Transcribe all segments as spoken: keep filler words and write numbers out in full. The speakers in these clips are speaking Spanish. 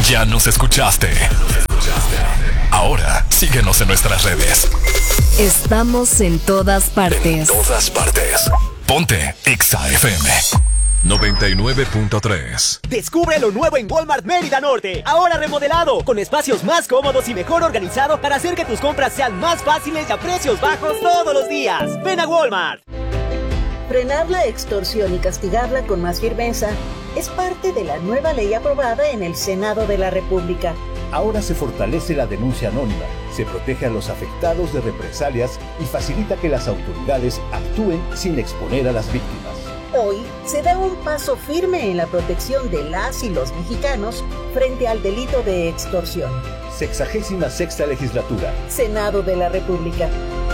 Ya nos escuchaste. Ahora síguenos en nuestras redes. Estamos en todas partes. En todas partes. Ponte Exa F M noventa y nueve punto tres. Descubre lo nuevo en Walmart Mérida Norte. Ahora remodelado, con espacios más cómodos y mejor organizado para hacer que tus compras sean más fáciles y a precios bajos todos los días. Ven a Walmart. Frenar la extorsión y castigarla con más firmeza es parte de la nueva ley aprobada en el Senado de la República. Ahora se fortalece la denuncia anónima, se protege a los afectados de represalias y facilita que las autoridades actúen sin exponer a las víctimas. Hoy se da un paso firme en la protección de las y los mexicanos frente al delito de extorsión. Sexagésima sexta legislatura. Senado de la República.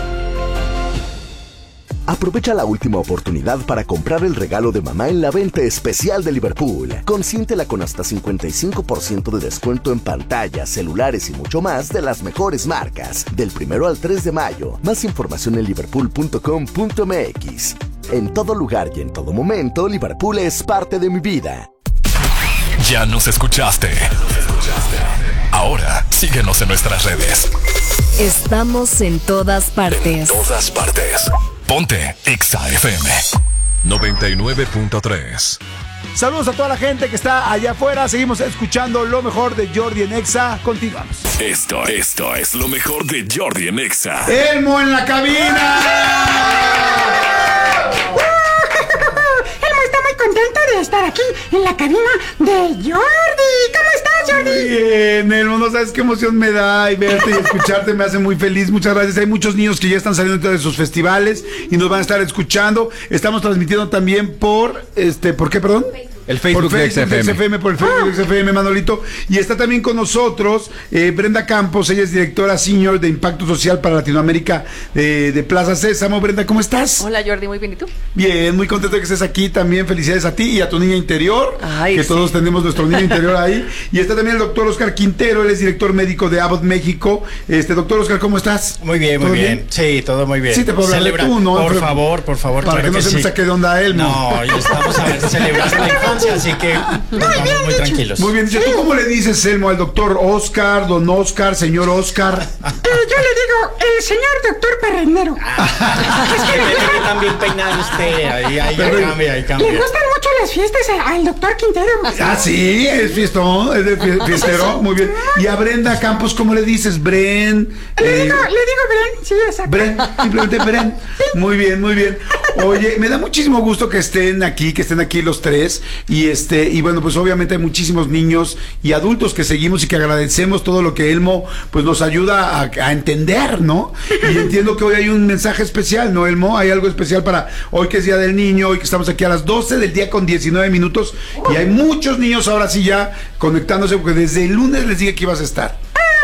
Aprovecha la última oportunidad para comprar el regalo de mamá en la venta especial de Liverpool. Consiéntela con hasta cincuenta y cinco por ciento de descuento en pantallas, celulares y mucho más de las mejores marcas. Del primero al tres de mayo. Más información en liverpool punto com punto m x. En todo lugar y en todo momento, Liverpool es parte de mi vida. Ya nos escuchaste. Ahora síguenos en nuestras redes. Estamos en todas partes. En todas partes. Ponte Exa F M noventa y nueve punto tres. Saludos a toda la gente que está allá afuera. Seguimos escuchando lo mejor de Jordi en Exa. Continuamos. Esto, esto es lo mejor de Jordi en Exa. ¡Elmo en la cabina! Elmo está muy contento de estar aquí en la cabina de Jordi. ¿Cómo estás, Jordi? Muy bien, Elmo, no sabes qué emoción me da, y verte y escucharte me hace muy feliz. Muchas gracias. Hay muchos niños que ya están saliendo de sus festivales y nos van a estar escuchando. Estamos transmitiendo también por, este, ¿por qué, perdón? El Facebook, por Facebook de X F M. Por el Facebook de X F M, Manolito. Y está también con nosotros eh, Brenda Campos. Ella es directora senior de Impacto Social para Latinoamérica eh, de Plaza Sésamo. Brenda, ¿cómo estás? Hola, Jordi, muy bien. ¿Y tú? Bien, muy contento de que estés aquí. También felicidades a ti y a tu niña interior. Ay, que sí. todos tenemos nuestro niño interior ahí. Y está también el doctor Oscar Quintero. Él es director médico de Abbott México. Este, doctor Oscar, ¿cómo estás? Muy bien, muy bien? bien. Sí, todo muy bien. Sí, te puedo hablar Celebra... de tú, ¿no? Por Pero... favor, por favor. Para claro que no que se sí. me saque de onda él. No, ya estamos a ver, celebrando la infancia, así que Muy estamos bien muy dicho. tranquilos. Muy bien, dicho. ¿Tú cómo le dices, Elmo, al doctor Oscar, don Oscar, señor Oscar? Eh, yo le digo, el señor doctor Perrenero. Es que me que también peinado usted. Ahí, ahí Pero- cambia, ahí cambia. Le gustan mucho las fiestas a- al doctor Quintero. Ah, sí, es fiestón, es de fie- fiestero, muy bien. Y a Brenda Campos, ¿cómo le dices? Bren. Le eh, digo, le digo Bren, sí, exacto. Bren, simplemente Bren. Muy bien, muy bien. Oye, me da muchísimo gusto que estén aquí, que estén aquí los tres. Y este, y bueno, pues obviamente hay muchísimos niños y adultos que seguimos y que agradecemos todo lo que Elmo pues nos ayuda a, a entender, ¿no? Y entiendo que hoy hay un mensaje especial, ¿no, Elmo? Hay algo especial para hoy que es Día del Niño, hoy que estamos aquí a las doce del día con diecinueve minutos. Y hay muchos niños ahora sí ya conectándose, porque desde el lunes les dije que ibas a estar.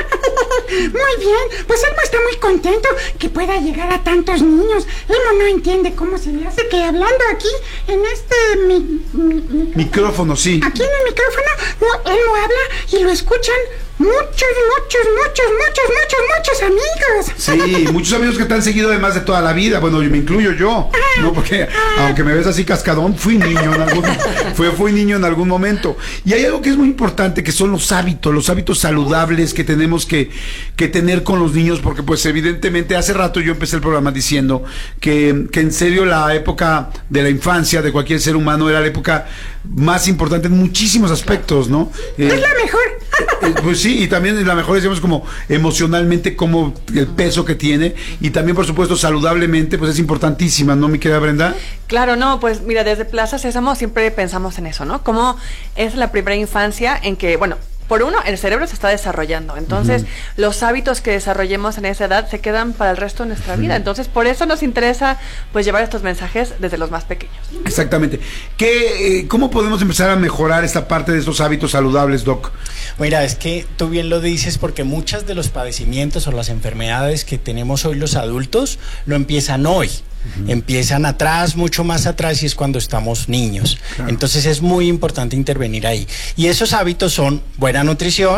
Muy bien, pues Elmo está muy contento que pueda llegar a tantos niños. Elmo no entiende cómo se le hace que hablando aquí en este mi, mi- mi- Micrófono, sí. aquí en el micrófono, no, Elmo habla y lo escuchan muchos, muchos, muchos, muchos, muchos, muchos amigos. Sí, muchos amigos que te han seguido además de toda la vida. Bueno, me incluyo yo, ¿no? Porque aunque me ves así cascadón, fui niño en algún fue, fui niño en algún momento. Y hay algo que es muy importante, que son los hábitos, los hábitos saludables que tenemos que, que tener con los niños, porque pues evidentemente hace rato yo empecé el programa diciendo que, que en serio la época de la infancia de cualquier ser humano era la época más importante en muchísimos aspectos, ¿no? Eh, Es la mejor. Eh, Pues sí, y también la mejor decimos como emocionalmente, como el peso que tiene, y también por supuesto saludablemente, pues es importantísima, ¿no, mi querida Brenda? Claro, no, pues mira, desde Plaza Sésamo siempre pensamos en eso, ¿no? Como es la primera infancia en que, bueno, por uno, el cerebro se está desarrollando, entonces uh-huh. los hábitos que desarrollemos en esa edad se quedan para el resto de nuestra uh-huh. vida, entonces por eso nos interesa pues llevar estos mensajes desde los más pequeños. Exactamente. ¿Qué, eh, ¿Cómo podemos empezar a mejorar esta parte de estos hábitos saludables, Doc? Mira, es que tú bien lo dices, porque muchas de los padecimientos o las enfermedades que tenemos hoy los adultos lo empiezan hoy. Uh-huh. Empiezan atrás, mucho más atrás, y es cuando estamos niños. Claro. Entonces es muy importante intervenir ahí. Y esos hábitos son buena nutrición,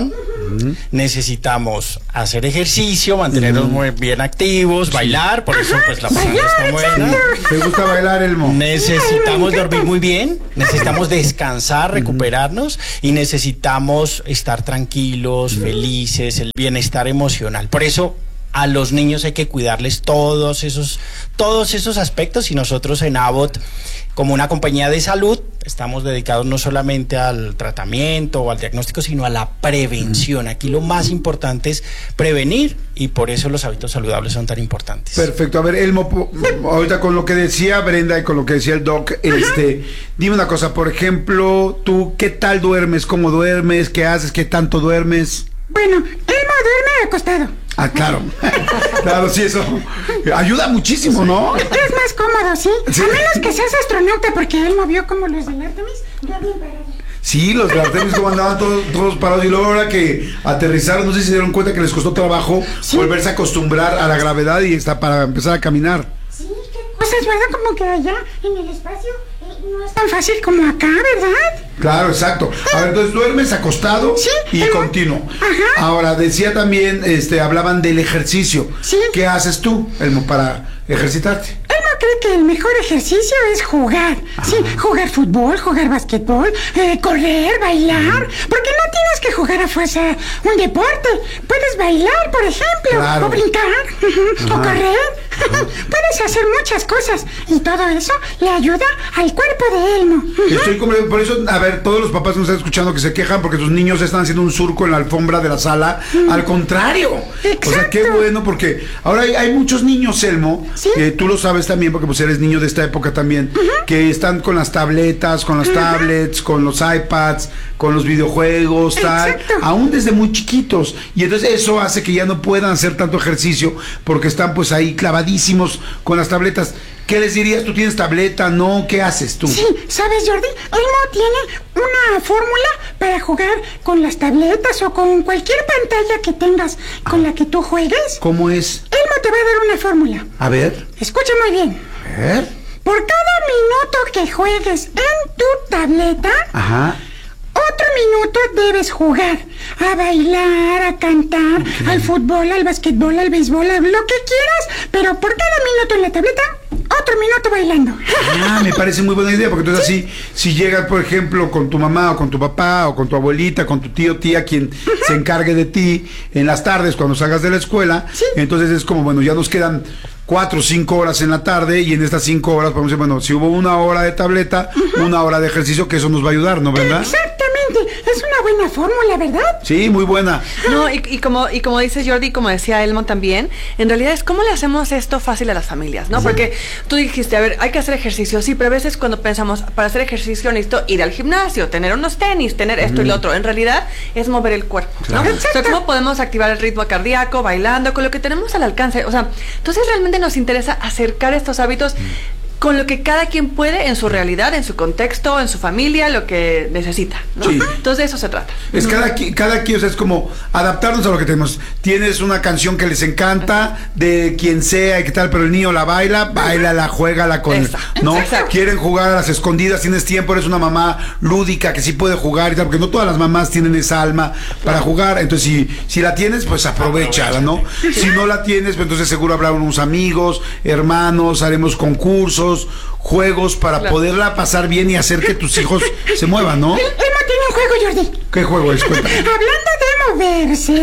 Uh-huh. Necesitamos hacer ejercicio, mantenernos uh-huh. muy bien activos, sí. bailar, por eso pues la palabra está buena. ¿Te gusta bailar, Elmo? Necesitamos dormir muy bien, necesitamos descansar, recuperarnos y necesitamos estar tranquilos, uh-huh. felices, el bienestar emocional. Por eso a los niños hay que cuidarles todos esos, todos esos aspectos, y nosotros en Abbott, como una compañía de salud, estamos dedicados no solamente al tratamiento o al diagnóstico, sino a la prevención. Aquí lo más importante es prevenir, y por eso los hábitos saludables son tan importantes. Perfecto. A ver, Elmo, ahorita con lo que decía Brenda y con lo que decía el Doc, este, dime una cosa, por ejemplo, tú, ¿qué tal duermes? ¿Cómo duermes? ¿Qué haces? ¿Qué tanto duermes? Bueno, Elmo duerme acostado. Ah, claro. Claro, sí, eso ayuda muchísimo, ¿no? Es más cómodo, ¿sí? sí. A menos que seas astronauta, porque él movió como los del Artemis, duermen parados. Sí, los del Artemis como andaban todos, todos parados, y luego ahora que aterrizaron, no sé si se dieron cuenta que les costó trabajo ¿sí? volverse a acostumbrar a la gravedad y está para empezar a caminar. Sí, qué cosas, ¿verdad? Como que allá en el espacio eh, no es tan fácil como acá, ¿verdad? Claro, exacto. A ver, entonces duermes acostado sí, y Elmo. continuo. Ajá. Ahora, decía también, este, hablaban del ejercicio. Sí. ¿Qué haces tú, Elmo, para ejercitarte? Elmo cree que el mejor ejercicio es jugar. Ajá. Sí, jugar fútbol, jugar basquetbol, eh, correr, bailar. Porque no tienes que jugar a fuerza un deporte. Puedes bailar, por ejemplo, claro. o brincar, uh-huh, o correr. Uh-huh. Puedes hacer muchas cosas, y todo eso le ayuda al cuerpo de Elmo. Uh-huh. Estoy como, por eso, a ver, todos los papás que nos están escuchando que se quejan porque sus niños están haciendo un surco en la alfombra de la sala. Uh-huh. Al contrario. Exacto. O sea, qué bueno, porque ahora hay, hay muchos niños, Elmo, ¿sí? que tú lo sabes también, porque pues eres niño de esta época también, uh-huh. que están con las tabletas, con las uh-huh. tablets, con los iPads, con los videojuegos, tal, Exacto. aún desde muy chiquitos, y entonces eso hace que ya no puedan hacer tanto ejercicio porque están pues ahí clavadísimos con las tabletas. ¿Qué les dirías? ¿Tú tienes tableta? ¿No? ¿Qué haces tú? Sí, ¿sabes, Jordi? Elmo tiene una fórmula para jugar con las tabletas o con cualquier pantalla que tengas con la que tú juegues. ¿Cómo es? Elmo te va a dar una fórmula. A ver. Escucha muy bien. A ver. Por cada minuto que juegues en tu tableta, ajá, otro minuto debes jugar a bailar, a cantar, okay, al fútbol, al basquetbol, al béisbol, a lo que quieras, pero por cada minuto en la tableta, otro minuto bailando. Ah, me parece muy buena idea, porque entonces ¿sí? así, si llegas, por ejemplo, con tu mamá o con tu papá o con tu abuelita, con tu tío, tía, quien uh-huh. se encargue de ti en las tardes cuando salgas de la escuela, ¿sí? Entonces es como, bueno, ya nos quedan cuatro o cinco horas en la tarde, y en estas cinco horas podemos decir, bueno, si hubo una hora de tableta, uh-huh. una hora de ejercicio, que eso nos va a ayudar, ¿no, verdad? Exactamente, es una buena fórmula, ¿verdad? Sí, muy buena. No, y, y como y como dice Jordi, como decía Elmo también, en realidad es cómo le hacemos esto fácil a las familias, ¿no? Sí. Porque tú dijiste, a ver, hay que hacer ejercicio, sí, pero a veces cuando pensamos, para hacer ejercicio necesito ir al gimnasio, tener unos tenis, tener esto mm. y lo otro, en realidad es mover el cuerpo, ¿no? Claro. O sea, ¿cómo podemos activar el ritmo cardíaco, bailando, con lo que tenemos al alcance? O sea, entonces realmente nos interesa acercar estos hábitos mm. con lo que cada quien puede en su realidad, en su contexto, en su familia, lo que necesita, ¿no? Sí. Entonces de eso se trata. Es cada, cada quien, o sea, es como adaptarnos a lo que tenemos. Tienes una canción que les encanta, de quien sea y qué tal, pero el niño la baila, baila, la juega, la con, exacto, ¿no? Exacto. Quieren jugar a las escondidas, tienes tiempo, eres una mamá lúdica que sí puede jugar y tal, porque no todas las mamás tienen esa alma para jugar. Entonces, si, si la tienes, pues aprovechala, ¿no? Si no la tienes, pues entonces seguro habrá unos amigos, hermanos, haremos concursos, juegos para claro. poderla pasar bien y hacer que tus hijos se muevan, ¿no? Elmo tiene un juego, Jordi. ¿Qué juego es? Cuéntame. Hablando de moverse,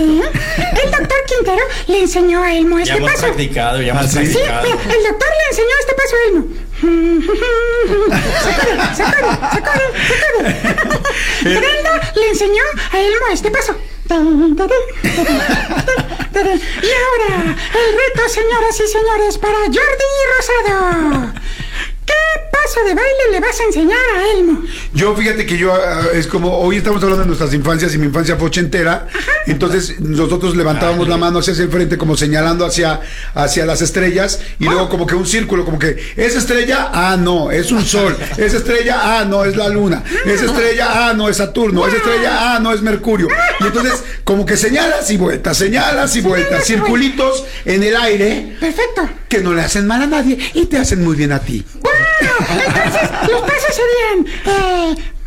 el doctor Quintero le enseñó a Elmo este ya hemos paso. Practicado, ya hemos ¿Ah, practicado. Sí, el doctor le enseñó este paso a Elmo. Sacude, sacude, sacude, sacude. Brenda le enseñó a Elmo este paso. Y ahora, el reto, señoras y señores, para Jordi Rosado. ¿Qué paso de baile le vas a enseñar a Elmo? Yo, fíjate que yo, uh, es como, hoy estamos hablando de nuestras infancias, y mi infancia fue ochentera. Ajá. Entonces nosotros levantábamos ah, la mano hacia el frente, como señalando hacia, hacia las estrellas, y oh. luego como que un círculo, como que, ¿esa estrella? Ah, no, es un sol. Esa estrella, ah, no, es la luna. Esa estrella, ah, no, es Saturno. Esa estrella, ah, no, es Mercurio. Y entonces, como que señalas y vueltas, señalas y vueltas, circulitos en el aire. Perfecto. Que no le hacen mal a nadie y te hacen muy bien a ti. Bueno, entonces los pasos serían eh,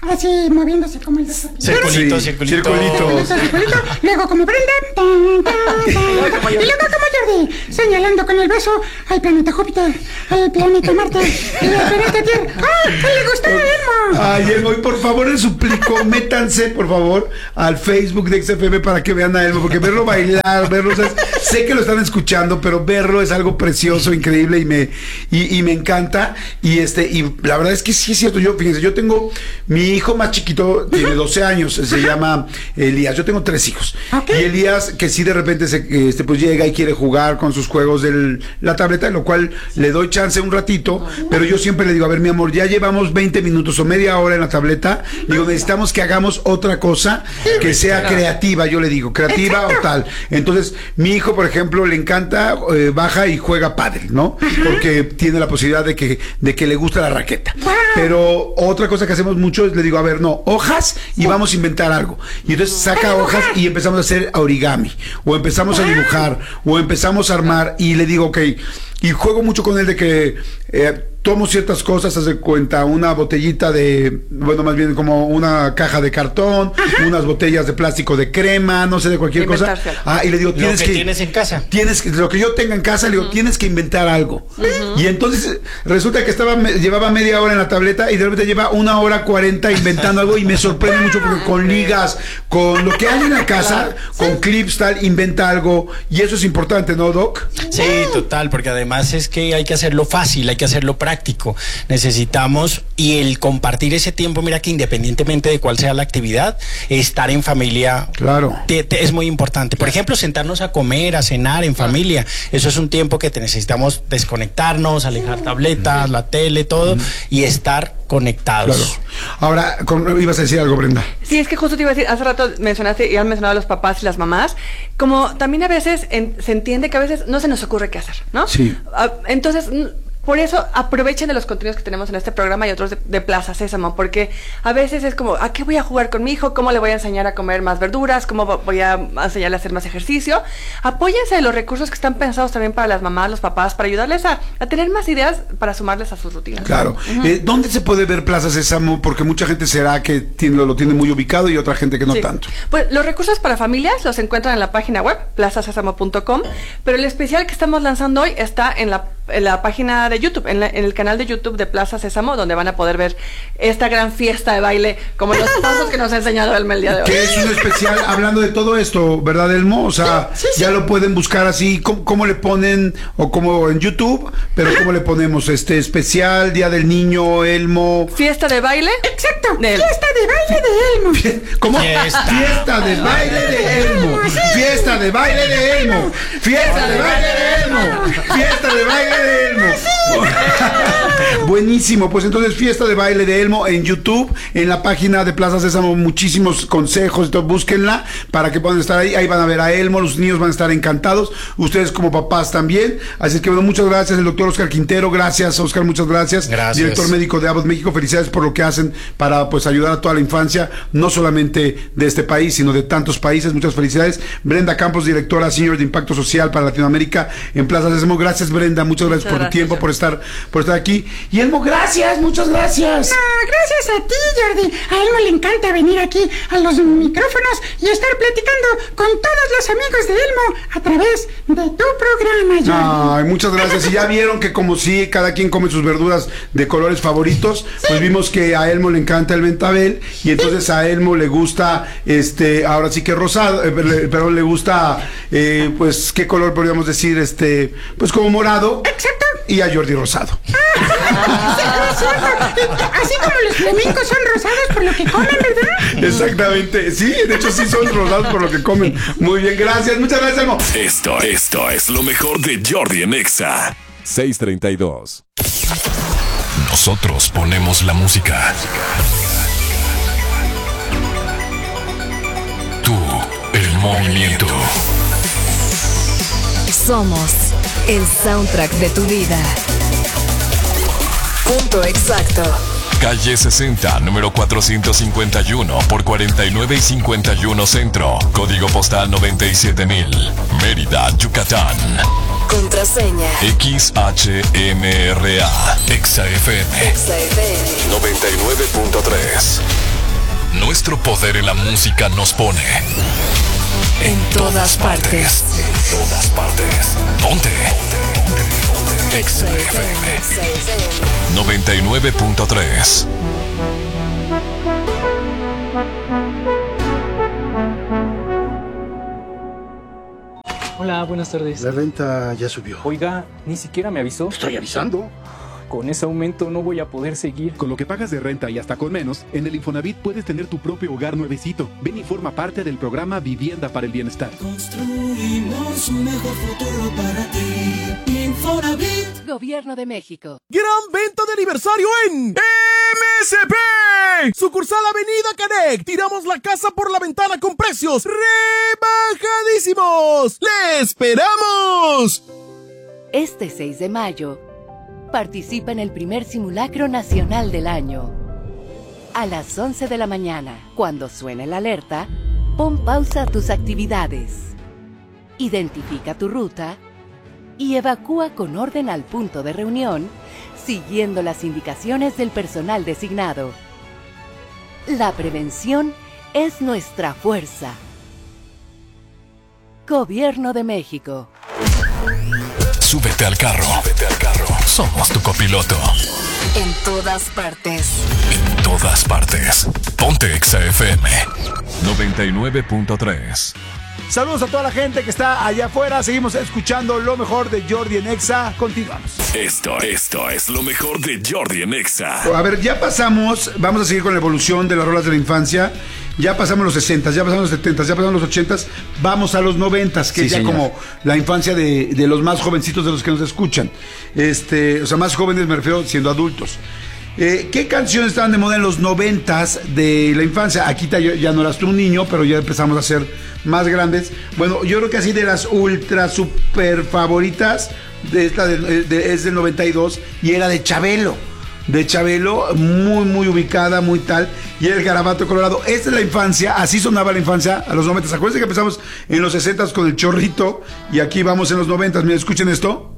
así moviéndose como el de circulito, Sí, circulito. circulitos. circulito, luego como Brenda, tan, tan, tan, y luego como Jordi, señalando con el beso al planeta Júpiter, al planeta Marte y al planeta Tierra. ¡Ah! ¡Le gustó a Elmo! Ay, Elmo, y por favor les suplico, métanse por favor al Facebook de X F M para que vean a Elmo, porque verlo bailar, verlo, o sea, sé que lo están escuchando, pero verlo es algo precioso, increíble y me y, y me encanta. Y este y la verdad es que sí es cierto. Yo, fíjense, yo tengo mi hijo más chiquito, tiene doce años, se llama Elías. Yo tengo tres hijos. Okay. Y Elías, que sí de repente se, este, pues llega y quiere jugar con sus juegos de la tableta, lo cual le doy chance un ratito, pero yo siempre le digo, a ver, mi amor, ya llevamos veinte minutos o media hora en la tableta. Digo, necesitamos que hagamos otra cosa que sea creativa, yo le digo, creativa o tal. Entonces, mi hijo, por ejemplo, le encanta, eh, baja y juega pádel, ¿no? Porque tiene la posibilidad de que, de que le gusta la raqueta. Pero otra cosa que hacemos mucho es, le digo, a ver, no, hojas y vamos a inventar algo. Y entonces saca hojas y empezamos a hacer origami, o empezamos a dibujar, o empezamos a armar, y le digo, ok, y juego mucho con él de que eh, tomo ciertas cosas, haz de cuenta, una botellita de, bueno, más bien como una caja de cartón, ajá, unas botellas de plástico de crema, no sé, de cualquier cosa. Ah, y le digo, tienes lo que, que tienes en casa. Tienes que, lo que yo tenga en casa, le digo, uh-huh, tienes que inventar algo. Uh-huh. Y entonces resulta que estaba, me, llevaba media hora en la tableta y de repente lleva una hora cuarenta inventando algo, y me sorprende mucho porque con ligas, con lo que hay en la casa, con clips, tal, inventa algo, y eso es importante, ¿no, Doc? Sí, total, porque además es que hay que hacerlo fácil, hay que hacerlo práctico. Necesitamos, y el compartir ese tiempo, mira que independientemente de cuál sea la actividad, estar en familia, claro, te, te, es muy importante. Por ejemplo, sentarnos a comer, a cenar en familia, eso es un tiempo que te necesitamos desconectarnos, alejar tabletas, la tele, todo, y estar conectados. Claro. Ahora, con, ibas a decir algo, Brenda. Sí, es que justo te iba a decir, hace rato mencionaste y han mencionado a los papás y las mamás, como también a veces en, se entiende que a veces no se nos ocurre qué hacer, ¿no? Sí. Uh, entonces, por eso aprovechen de los contenidos que tenemos en este programa y otros de, de Plaza Sésamo, porque a veces es como, ¿a qué voy a jugar con mi hijo? ¿Cómo le voy a enseñar a comer más verduras? ¿Cómo voy a enseñarle a hacer más ejercicio? Apóyense de los recursos que están pensados también para las mamás, los papás, para ayudarles a, a tener más ideas para sumarles a sus rutinas. Claro. Uh-huh. eh, ¿Dónde se puede ver Plaza Sésamo? Porque mucha gente será que tiene, lo tiene muy ubicado y otra gente que no, sí, tanto. Pues los recursos para familias los encuentran en la página web, plaza sésamo punto com, pero el especial que estamos lanzando hoy está en la, en la página de YouTube, en, la, en el canal de YouTube de Plaza Sésamo, donde van a poder ver esta gran fiesta de baile, como los pasos que nos ha enseñado Elmo el día de hoy. Que es un especial hablando de todo esto, ¿verdad, Elmo? O sea, sí, sí, ya sí, lo pueden buscar así, ¿cómo, cómo le ponen? O como en YouTube, pero ¿cómo le ponemos? Este especial, Día del Niño, Elmo. ¿Fiesta de baile? Exacto, de fiesta de baile de Elmo. ¿Cómo? Fiesta, fiesta de baile de Elmo. Fiesta de baile de Elmo. Fiesta de baile de Elmo. Fiesta de baile de Elmo. Buenísimo, pues entonces fiesta de baile de Elmo en YouTube, en la página de Plaza Sésamo, muchísimos consejos, entonces búsquenla para que puedan estar ahí, ahí van a ver a Elmo, los niños van a estar encantados, ustedes como papás también, así que bueno, muchas gracias el doctor Oscar Quintero, gracias Oscar, muchas gracias, gracias, director médico de Abbott México, felicidades por lo que hacen para pues ayudar a toda la infancia, no solamente de este país, sino de tantos países, muchas felicidades. Brenda Campos, directora senior de Impacto Social para Latinoamérica en Plaza Sésamo, gracias Brenda, muchas gracias muchas por gracias, tu tiempo, por estar, por estar aquí. Y Elmo, gracias, muchas gracias. No, gracias a ti, Jordi. A Elmo le encanta venir aquí a los micrófonos y estar platicando con todos los amigos de Elmo a través de tu programa, Jordi. Ay, muchas gracias. Y ya vieron que como si cada quien come sus verduras de colores favoritos, sí, pues vimos que a Elmo le encanta el ventabel y entonces a Elmo le gusta, este, ahora sí que rosado, eh, pero le gusta, eh, pues, ¿qué color podríamos decir? Este, pues como morado. Exacto. Y a Jordi rosado. Ah, sí, es cierto. Así como los flamencos son rosados por lo que comen, ¿verdad? Exactamente. Sí, de hecho sí son rosados por lo que comen. Muy bien, gracias. Muchas gracias, Elmo. Esto, esto es lo mejor de Jordi en Exa. seis treinta y dos. Nosotros ponemos la música. Tú, el movimiento. Somos el soundtrack de tu vida. Punto exacto. Calle sesenta, número cuatrocientos cincuenta y uno por cuarenta y nueve y cincuenta y uno Centro. Código postal noventa y siete mil. Mérida, Yucatán. Contraseña X H M R A. Exa F M Exa F M noventa y nueve punto tres. Nuestro poder en la música nos pone en todas partes. En todas partes. Ponte. Exa F M noventa y nueve punto tres. Hola, buenas tardes. La renta ya subió. Oiga, ni siquiera me avisó. Estoy avisando. Con ese aumento no voy a poder seguir. Con lo que pagas de renta y hasta con menos, en el Infonavit puedes tener tu propio hogar nuevecito. Ven y forma parte del programa Vivienda para el Bienestar. Construimos un mejor futuro para ti. Infonavit. Gobierno de México. Gran venta de aniversario en M S P. Sucursal Avenida Canec. Tiramos la casa por la ventana con precios rebajadísimos. ¡Le esperamos! Este seis de mayo, participa en el primer simulacro nacional del año. A las once de la mañana, cuando suene la alerta, pon pausa a tus actividades. Identifica tu ruta y evacúa con orden al punto de reunión, siguiendo las indicaciones del personal designado. La prevención es nuestra fuerza. Gobierno de México. Súbete al carro. Súbete al carro. Somos tu copiloto. En todas partes. En todas partes. Ponte Exa F M noventa y nueve punto tres. Saludos a toda la gente que está allá afuera. Seguimos escuchando lo mejor de Jordi en Exa. Continuamos. Esto, esto es lo mejor de Jordi en Exa. A ver, ya pasamos. Vamos a seguir con la evolución de las rolas de la infancia. Ya pasamos los sesentas, ya pasamos los setentas, ya pasamos los ochentas. Vamos a los noventas, que Sí, es ya señor. como la infancia de, de los más jovencitos de los que nos escuchan. Este, o sea, más jóvenes me refiero siendo adultos. Eh, ¿Qué canciones estaban de moda en los noventas de la infancia? Aquí ya, ya no eras tú un niño, pero ya empezamos a ser más grandes. Bueno, yo creo que así de las ultra super favoritas, de esta de, de, es del noventa y dos y era de Chabelo. De Chabelo, muy, muy ubicada, muy tal. Y el Garabato Colorado. Esta es la infancia, así sonaba la infancia a los noventas. Acuérdense que empezamos en los sesentas con el Chorrito y aquí vamos en los noventas. Miren, escuchen esto.